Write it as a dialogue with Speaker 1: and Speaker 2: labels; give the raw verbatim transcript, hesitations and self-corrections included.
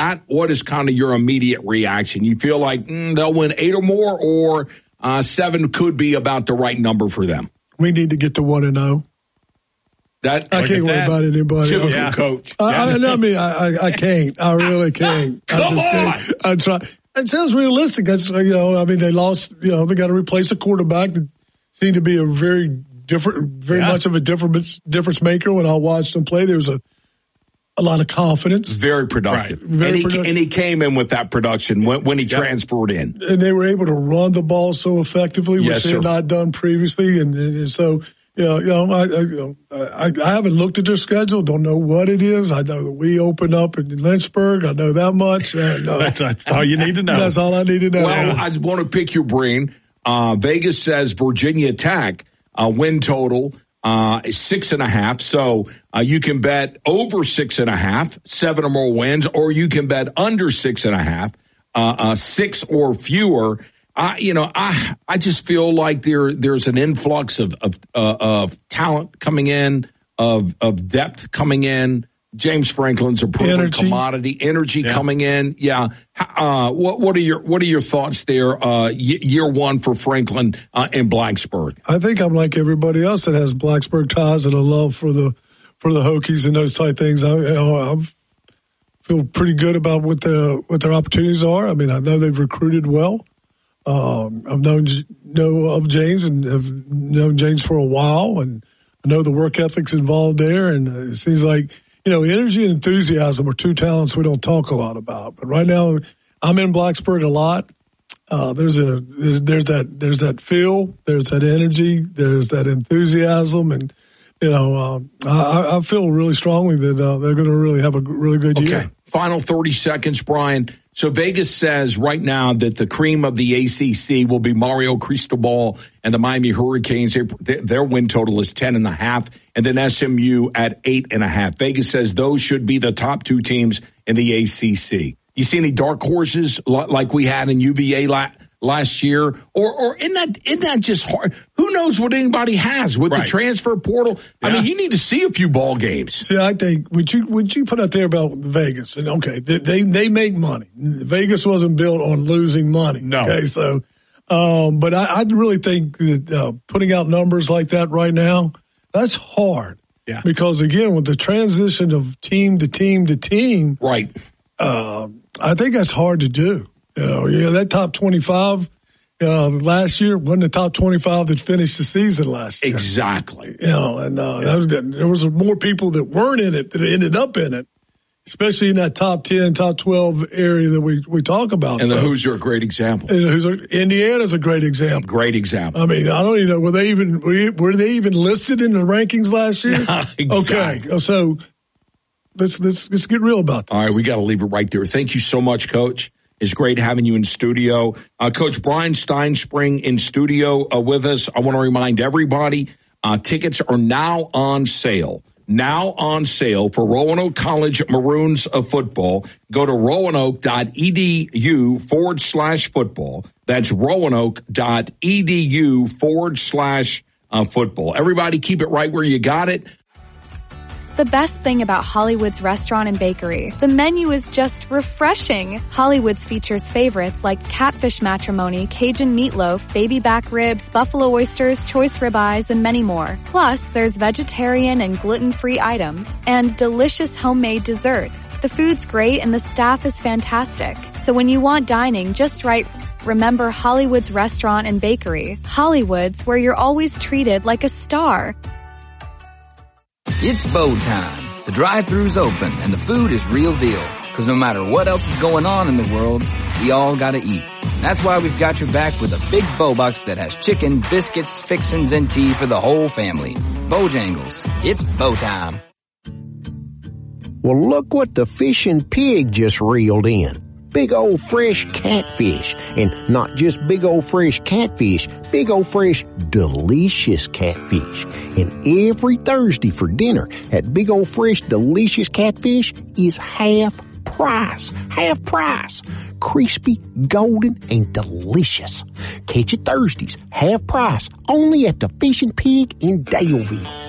Speaker 1: that, what is kind of your immediate reaction? You feel like mm, they'll win eight or more, or uh, seven could be about the right number for them?
Speaker 2: We need to get to one and zero.
Speaker 1: That
Speaker 2: I can't worry that. about anybody.
Speaker 1: Typical
Speaker 2: yeah.
Speaker 1: coach.
Speaker 2: I, I, I mean, I, I, I can't. I really can't.
Speaker 1: Come
Speaker 2: I just
Speaker 1: on.
Speaker 2: Can't. I try. It sounds realistic. That's, you know, I mean, they lost. You know, they got to replace a quarterback that seemed to be a very different, very yeah. much of a difference difference maker. When I watched him play, there was a a lot of confidence.
Speaker 1: Very productive.
Speaker 2: Right. Very
Speaker 1: and, he,
Speaker 2: productive.
Speaker 1: and he came in with that production when, when he yeah. transferred in.
Speaker 2: And they were able to run the ball so effectively, which
Speaker 1: yes,
Speaker 2: they
Speaker 1: sir.
Speaker 2: had not done previously. And, and so. You know, you know, I, I, you know I, I haven't looked at their schedule. Don't know what it is. I know that we open up in Lynchburg. I know that much. And, uh,
Speaker 3: that's, that's all you need to know.
Speaker 2: That's all I need to know.
Speaker 1: Well, I just want to pick your brain. Uh, Vegas says Virginia Tech uh, win total uh, is six and a half. So uh, you can bet over six and a half, seven or more wins, or you can bet under six and a half, uh, uh, six or fewer. I, you know, I I just feel like there there's an influx of of, uh, of talent coming in, of of depth coming in. James Franklin's a proven
Speaker 2: energy.
Speaker 1: commodity, energy
Speaker 3: yeah.
Speaker 1: coming in. Yeah. Uh, what what are your what are your thoughts there? Uh, year one for Franklin uh, in Blacksburg.
Speaker 2: I think I'm like everybody else that has Blacksburg ties and a love for the for the Hokies and those type things. I, you know, I feel pretty good about what the what their opportunities are. I mean, I know they've recruited well. Um, I've known know of James and have known James for a while, and I know the work ethic's involved there. And it seems like, you know, energy and enthusiasm are two talents we don't talk a lot about. But right now, I'm in Blacksburg a lot. Uh, there's a there's that there's that feel, there's that energy, there's that enthusiasm, and you know, um, I, I feel really strongly that uh, they're going to really have a really good
Speaker 1: okay.
Speaker 2: year.
Speaker 1: Okay, final thirty seconds, Brian. So Vegas says right now that the cream of the A C C will be Mario Cristobal and the Miami Hurricanes. Their, their win total is ten and a half, and then S M U at eight and a half. Vegas says those should be the top two teams in the A C C. You see any dark horses like we had in U V A la- last year, or or isn't that isn't that just hard? Who knows what anybody has with right. the transfer portal? Yeah. I mean, you need to see a few ball games.
Speaker 2: See, I think what you what you put out there about Vegas, and okay, they they, they make money. Vegas wasn't built on losing money.
Speaker 3: No,
Speaker 2: okay, so, um, but I, I really think that uh, putting out numbers like that right now, that's hard.
Speaker 3: Yeah,
Speaker 2: because again, with the transition of team to team to team,
Speaker 1: right,
Speaker 2: uh, I think that's hard to do. You know, yeah, that top twenty-five uh, last year wasn't the top twenty-five that finished the season last year.
Speaker 1: Exactly.
Speaker 2: You know, and uh, yeah. there was more people that weren't in it that ended up in it, especially in that top ten, top twelve area that we, we talk about.
Speaker 1: And
Speaker 2: so,
Speaker 1: the Hoosier, a great example.
Speaker 2: And the Hoosier, Indiana's a great example.
Speaker 1: Great example.
Speaker 2: I mean, I don't even know, were they even, were, were they even listed in the rankings last year?
Speaker 1: Exactly.
Speaker 2: Okay, so let's, let's, let's get real about this.
Speaker 1: All right, we got to leave it right there. Thank you so much, Coach. It's great having you in studio. Uh, Coach Brian Stinespring in studio uh, with us. I want to remind everybody, uh, tickets are now on sale. Now on sale for Roanoke College Maroons of football. Go to roanoke.edu forward slash football. That's roanoke.edu forward slash uh, football. Everybody keep it right where you got it.
Speaker 4: The best thing about Hollywood's Restaurant and Bakery, the menu is just refreshing. Hollywood's features favorites like catfish matrimony, Cajun meatloaf, baby back ribs, buffalo oysters, choice ribeyes, and many more. Plus, there's vegetarian and gluten-free items and delicious homemade desserts. The food's great and the staff is fantastic. So when you want dining just right, remember Hollywood's Restaurant and Bakery. Hollywood's, where you're always treated like a star.
Speaker 5: It's bow time. The drive-thru's open and the food is real deal. Cause no matter what else is going on in the world, we all gotta eat. That's why we've got your back with a big bow box that has chicken, biscuits, fixins, and tea for the whole family. Bojangles. It's bow time.
Speaker 6: Well, look what the fishing pig just reeled in. Big old fresh catfish. And not just big old fresh catfish, big old fresh delicious catfish. And every Thursday for dinner at Big Old Fresh Delicious Catfish is half price. Half price. Crispy, golden, and delicious. Catch it Thursdays, half price, only at the Fishing Pig in Daleville.